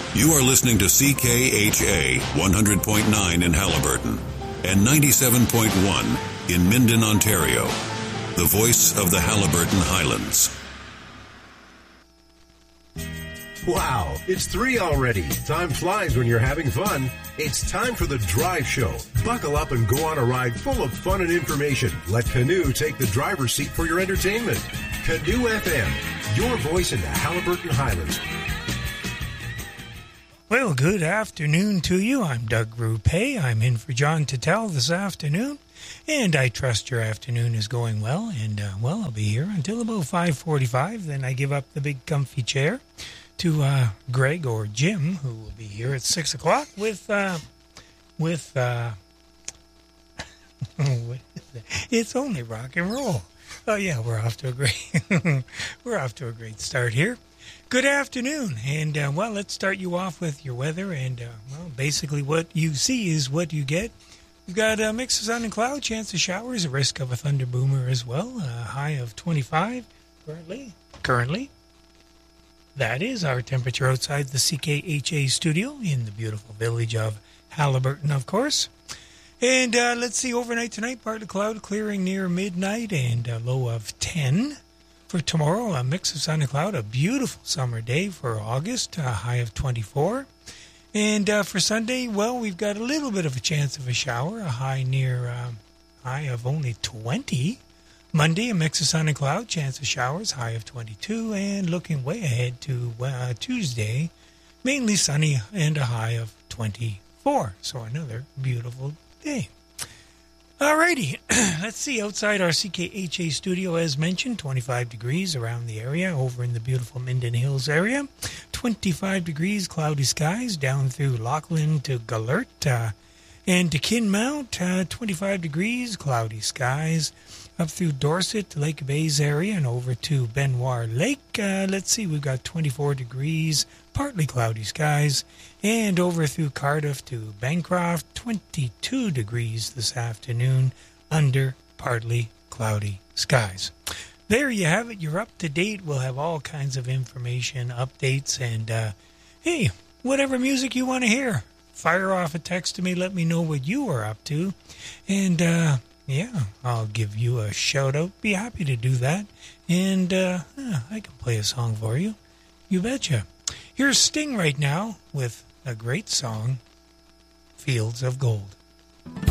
You are listening to CKHA 100.9 in Halliburton and 97.1 in Minden, Ontario. The voice of the Halliburton Highlands. Wow, it's 3 already. Time flies when you're having fun. It's time for the Drive Show. Buckle up and go on a ride full of fun and information. Let Canoe take the driver's seat for your entertainment. Canoe FM, your voice in the Halliburton Highlands. Well, good afternoon to you. I'm Doug Rupe. I'm in for John Tattel this afternoon, and I trust your afternoon is going well. And, I'll be here until about 5:45. Then I give up the big comfy chair to Greg or Jim, who will be here at 6 o'clock with it's only rock and roll. Oh yeah, we're off to a great start here. Good afternoon, and let's start you off with your weather, and basically what you see is what you get. We've got a mix of sun and cloud, chance of showers, a risk of a thunder boomer as well, a high of 25 currently. That is our temperature outside the CKHA studio in the beautiful village of Halliburton, of course. And let's see, overnight tonight, partly cloud, clearing near midnight, and a low of 10. For tomorrow, a mix of sun and cloud, a beautiful summer day for August, a high of 24. And for Sunday, we've got a little bit of a chance of a shower, a high of only 20. Monday, a mix of sun and cloud, chance of showers, high of 22, and looking way ahead to Tuesday, mainly sunny and a high of 24. So another beautiful day. Alrighty, let's see, outside our CKHA studio, as mentioned, 25 degrees around the area, over in the beautiful Minden Hills area, 25 degrees, cloudy skies, down through Lachlan to Gallert, and to Kinmount, 25 degrees, cloudy skies, up through Dorset to Lake Bays area and over to Benoit Lake. Let's see, we've got 24 degrees, partly cloudy skies, and over through Cardiff to Bancroft, 22 degrees this afternoon under partly cloudy skies. There you have it. You're up to date. We'll have all kinds of information, updates, and hey, whatever music you want to hear, fire off a text to me. Let me know what you are up to. And I'll give you a shout out. Be happy to do that. And I can play a song for you. You betcha. Here's Sting right now with a great song, Fields of Gold.